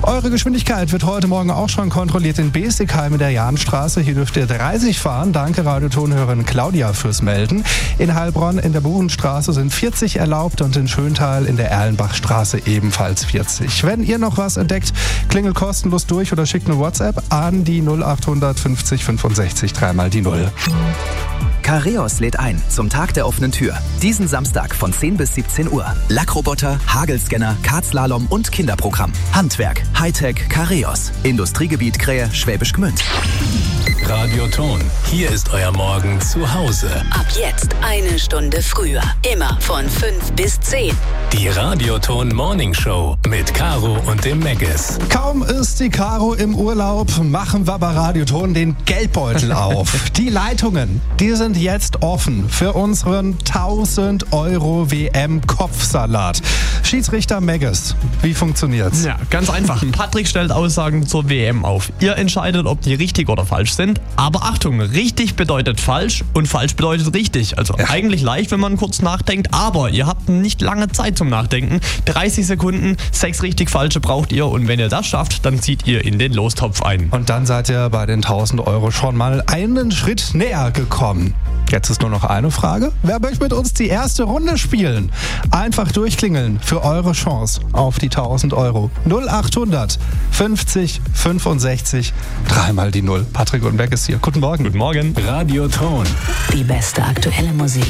Eure Geschwindigkeit wird heute Morgen auch schon kontrolliert in Besigheim in der Jahnstraße. Hier dürft ihr 30 fahren. Danke Radiotonhörerin Claudia fürs Melden. In Heilbronn in der Buchenstraße sind 40 erlaubt und in Schöntal in der Erlenbachstraße ebenfalls 40. Wenn ihr noch was entdeckt, klingelt kostenlos durch oder schickt eine WhatsApp an die 0800 50 65 3 die 0. Careos lädt ein zum Tag der offenen Tür. Diesen Samstag von 10 bis 17 Uhr. Lackroboter, Hagelscanner, Kartslalom und Kinderprogramm. Handwerk, Hightech, Careos. Industriegebiet Krähe, Schwäbisch Gmünd. Radioton, hier ist euer Morgen zu Hause. Ab jetzt eine Stunde früher. Immer von 5 bis 10. Die Radioton Morning Show mit Caro und dem Meggis. Kaum ist die Caro im Urlaub, machen wir bei Radioton den Geldbeutel auf. Die Leitungen, die sind jetzt offen für unseren 1000 Euro WM-Kopfsalat. Schiedsrichter Meggis, wie funktioniert's? Ja, ganz einfach. Patrick stellt Aussagen zur WM auf. Ihr entscheidet, ob die richtig oder falsch sind. Aber Achtung, richtig bedeutet falsch und falsch bedeutet richtig. Also eigentlich leicht, wenn man kurz nachdenkt, aber ihr habt nicht lange Zeit zum Nachdenken. 30 Sekunden, 6 richtig falsche braucht ihr und wenn ihr das schafft, dann zieht ihr in den Lostopf ein. Und dann seid ihr bei den 1000 Euro schon mal einen Schritt näher gekommen. Jetzt ist nur noch eine Frage. Wer möchte mit uns die erste Runde spielen? Einfach durchklingeln für eure Chance auf die 1000 Euro. 0800 50 65 3 die 0. Patrick und Beck ist hier. Guten Morgen. Guten Morgen. Radioton. Die beste aktuelle Musik.